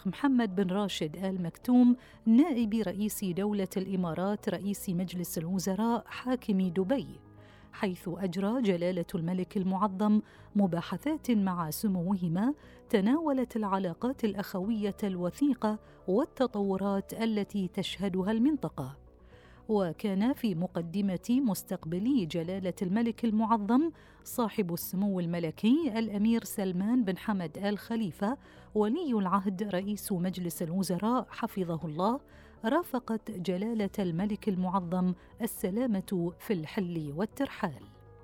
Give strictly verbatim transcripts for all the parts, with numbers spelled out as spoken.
الشيخ محمد بن راشد آل مكتوم نائب رئيس دولة الإمارات رئيس مجلس الوزراء حاكم دبي، حيث أجرى جلالة الملك المعظم مباحثات مع سموهما تناولت العلاقات الأخوية الوثيقة والتطورات التي تشهدها المنطقة. وكان في مقدمة مستقبلي جلالة الملك المعظم صاحب السمو الملكي الأمير سلمان بن حمد آل خليفة ولي العهد رئيس مجلس الوزراء حفظه الله، رافقت جلالة الملك المعظم السلامة في الحل والترحال.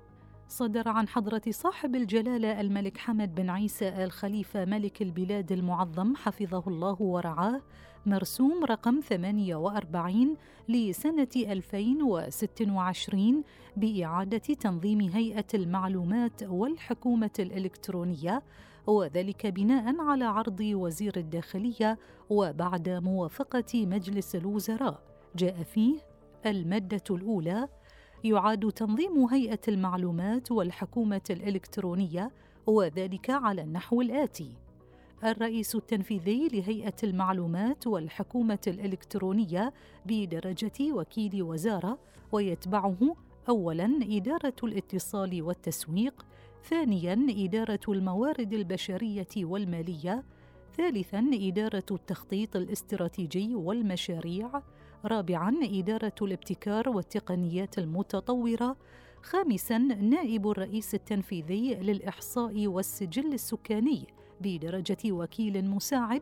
صدر عن حضرة صاحب الجلالة الملك حمد بن عيسى آل خليفة ملك البلاد المعظم حفظه الله ورعاه مرسوم رقم ثمانية وأربعين لسنة ألفين وستة وعشرين بإعادة تنظيم هيئة المعلومات والحكومة الإلكترونية، وذلك بناء على عرض وزير الداخلية وبعد موافقة مجلس الوزراء. جاء فيه المادة الأولى: يعاد تنظيم هيئة المعلومات والحكومة الإلكترونية، وذلك على النحو الآتي: الرئيس التنفيذي لهيئة المعلومات والحكومة الإلكترونية بدرجة وكيل وزارة، ويتبعه أولاً إدارة الاتصال والتسويق، ثانياً إدارة الموارد البشرية والمالية، ثالثاً إدارة التخطيط الاستراتيجي والمشاريع، رابعاً إدارة الابتكار والتقنيات المتطورة، خامساً نائب الرئيس التنفيذي للإحصاء والسجل السكاني بدرجة وكيل مساعد،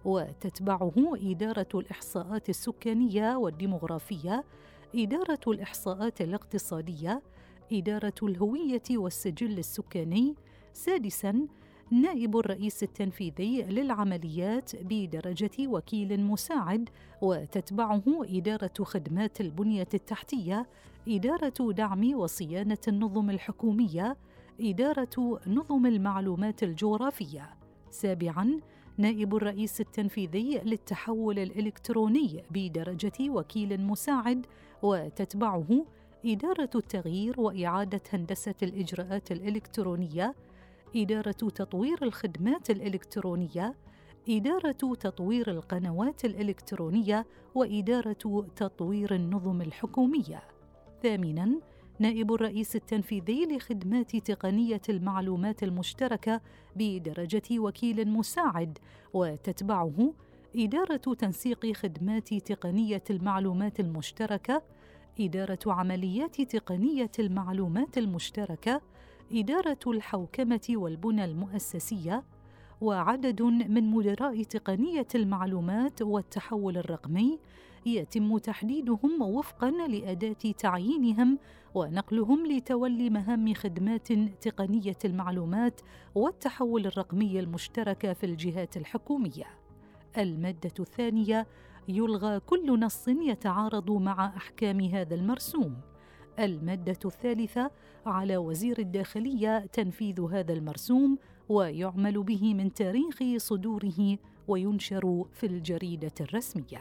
وتتبعه إدارة الإحصاءات السكانية والديمغرافية، إدارة الإحصاءات الاقتصادية، إدارة الهوية والسجل السكاني، سادساً نائب الرئيس التنفيذي للعمليات بدرجة وكيل مساعد، وتتبعه إدارة خدمات البنية التحتية، إدارة دعم وصيانة النظم الحكومية، إدارة نظم المعلومات الجغرافية. سابعاً نائب الرئيس التنفيذي للتحول الإلكتروني بدرجة وكيل مساعد، وتتبعه إدارة التغيير وإعادة هندسة الإجراءات الإلكترونية، إدارة تطوير الخدمات الإلكترونية، إدارة تطوير القنوات الإلكترونية، وإدارة تطوير النظم الحكومية. ثامناً نائب الرئيس التنفيذي لخدمات تقنية المعلومات المشتركة بدرجة وكيل مساعد، وتتبعه إدارة تنسيق خدمات تقنية المعلومات المشتركة، إدارة عمليات تقنية المعلومات المشتركة، إدارة الحوكمة والبنى المؤسسية، وعدد من مدراء تقنية المعلومات والتحول الرقمي يتم تحديدهم وفقاً لأداة تعيينهم ونقلهم لتولي مهام خدمات تقنية المعلومات والتحول الرقمي المشتركة في الجهات الحكومية. المادة الثانية: يلغى كل نص يتعارض مع أحكام هذا المرسوم. المادة الثالثة: على وزير الداخلية تنفيذ هذا المرسوم، ويعمل به من تاريخ صدوره وينشر في الجريدة الرسمية.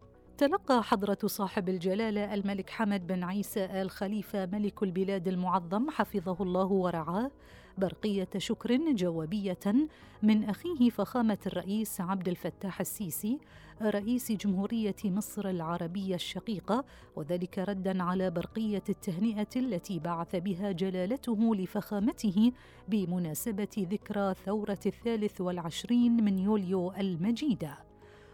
تلقى حضرة صاحب الجلالة الملك حمد بن عيسى آل خليفة ملك البلاد المعظم حفظه الله ورعاه برقية شكر جوابية من أخيه فخامة الرئيس عبد الفتاح السيسي رئيس جمهورية مصر العربية الشقيقة، وذلك رداً على برقية التهنئة التي بعث بها جلالته لفخامته بمناسبة ذكرى ثورة الثالث والعشرين من يوليو المجيدة.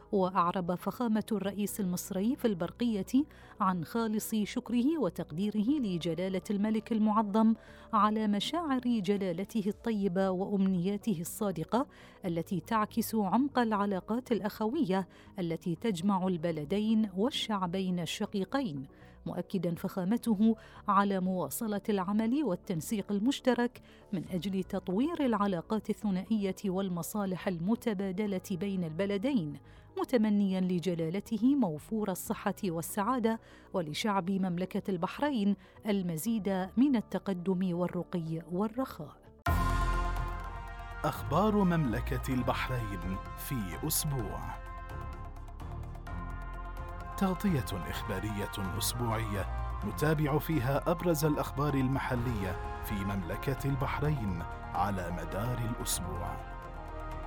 وأعرب فخامة الرئيس المصري في البرقية عن خالص شكره وتقديره لجلالة الملك المعظم على مشاعر جلالته الطيبة وأمنياته الصادقة التي تعكس عمق العلاقات الأخوية التي تجمع البلدين والشعبين الشقيقين، مؤكداً فخامته على مواصلة العمل والتنسيق المشترك من أجل تطوير العلاقات الثنائية والمصالح المتبادلة بين البلدين، متمنياً لجلالته موفور الصحة والسعادة ولشعب مملكة البحرين المزيد من التقدم والرقي والرخاء. أخبار مملكة البحرين في أسبوع. تغطية إخبارية أسبوعية نتابع فيها أبرز الأخبار المحلية في مملكة البحرين على مدار الأسبوع.